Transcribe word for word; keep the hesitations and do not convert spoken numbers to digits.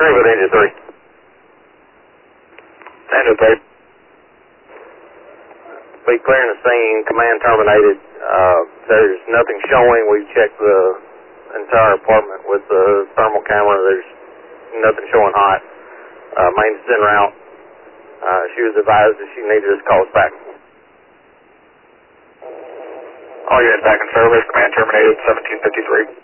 Agree with engine three. Engine three. We clearing the scene, command terminated. Uh, there's nothing showing. We checked the entire apartment with the thermal camera. There's nothing showing hot. Uh, maintenance en route. Uh, she was advised that she needed us to call us back. All units back in service, command terminated, seventeen fifty-three.